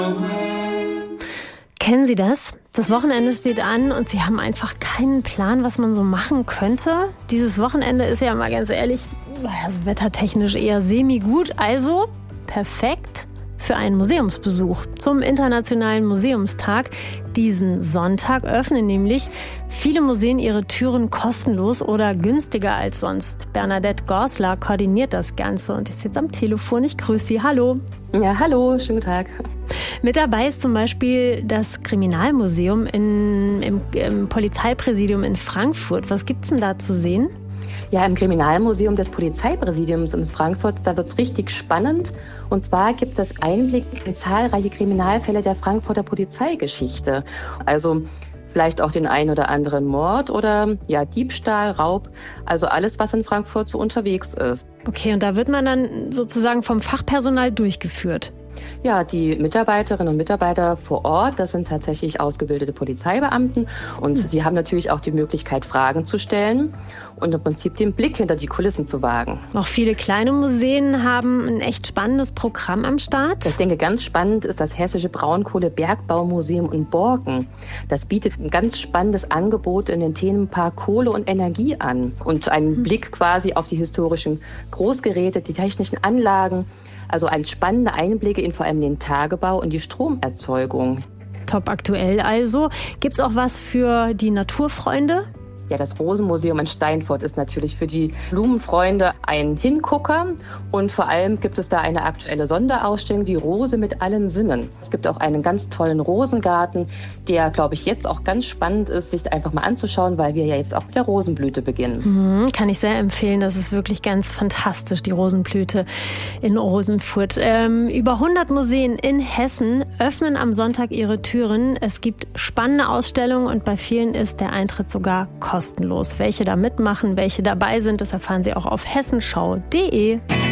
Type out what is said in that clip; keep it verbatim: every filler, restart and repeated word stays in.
Kennen Sie das? Das Wochenende steht an und Sie haben einfach keinen Plan, was man so machen könnte. Dieses Wochenende ist ja mal ganz ehrlich, also wettertechnisch eher semi-gut, also perfekt für einen Museumsbesuch. Zum Internationalen Museumstag diesen Sonntag öffnen nämlich viele Museen ihre Türen kostenlos oder günstiger als sonst. Bernadette Gorsler koordiniert das Ganze und ist jetzt am Telefon. Ich grüße Sie. Hallo. Ja, hallo, schönen guten Tag. Mit dabei ist zum Beispiel das Kriminalmuseum in, im, im Polizeipräsidium in Frankfurt. Was gibt's denn da zu sehen? Ja, im Kriminalmuseum des Polizeipräsidiums in Frankfurt, da wird's richtig spannend. Und zwar gibt es Einblick in zahlreiche Kriminalfälle der Frankfurter Polizeigeschichte. Also vielleicht auch den einen oder anderen Mord oder ja Diebstahl, Raub, also alles, was in Frankfurt so unterwegs ist. Okay, und da wird man dann sozusagen vom Fachpersonal durchgeführt? Ja, die Mitarbeiterinnen und Mitarbeiter vor Ort, das sind tatsächlich ausgebildete Polizeibeamten und mhm. sie haben natürlich auch die Möglichkeit, Fragen zu stellen und im Prinzip den Blick hinter die Kulissen zu wagen. Auch viele kleine Museen haben ein echt spannendes Programm am Start. Ich denke, ganz spannend ist das Hessische Braunkohle-Bergbaumuseum in Borken. Das bietet ein ganz spannendes Angebot in den Themenpark Kohle und Energie an und einen mhm. Blick quasi auf die historischen Großgeräte, die technischen Anlagen. Also ein spannender Einblicke in vor allem den Tagebau und die Stromerzeugung. Top aktuell also. Gibt's auch was für die Naturfreunde? Ja, das Rosenmuseum in Steinfurt ist natürlich für die Blumenfreunde ein Hingucker. Und vor allem gibt es da eine aktuelle Sonderausstellung, die Rose mit allen Sinnen. Es gibt auch einen ganz tollen Rosengarten, der, glaube ich, jetzt auch ganz spannend ist, sich einfach mal anzuschauen, weil wir ja jetzt auch mit der Rosenblüte beginnen. Mhm, kann ich sehr empfehlen. Das ist wirklich ganz fantastisch, die Rosenblüte in Rosenfurt. Ähm, über hundert Museen in Hessen öffnen am Sonntag ihre Türen. Es gibt spannende Ausstellungen und bei vielen ist der Eintritt sogar kostenlos. Kostenlos. Welche da mitmachen, welche dabei sind, das erfahren Sie auch auf hessenschau punkt de.